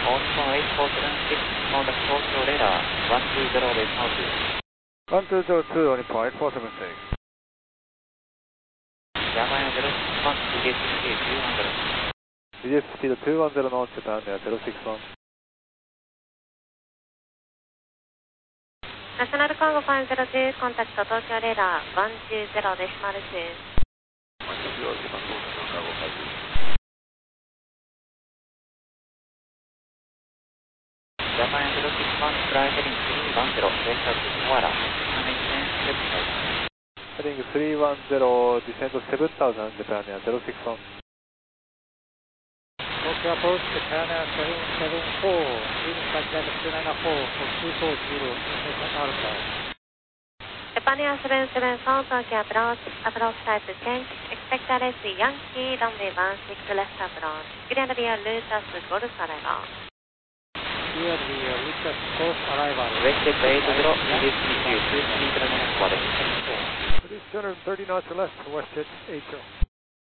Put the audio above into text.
On 8476, contact Tokyo radar 120 with altitude. 1202 on 8476. Japan 061, TS speed 200. BS speed 210 knots, Japan Air 061. National Cargo 502, contact Tokyo radar 120 decimal 2. Japan 061, fly heading 310, west of Nowara, descend 7000. Heading 310, descend 7000, Japan Air 061. Tokyo approach, Japan Air 774, leading flight level 294 for 2400, information alpha. Japan Air 774, Tokyo approach, approach type change, expect RS Yankee, runway 16 left approach, clear via Lutas Golf arrival. Clear via Lutas Golf arrival. Wested 80, TS speed 2 speed 7 It is 230 knots or less, WestJet 80.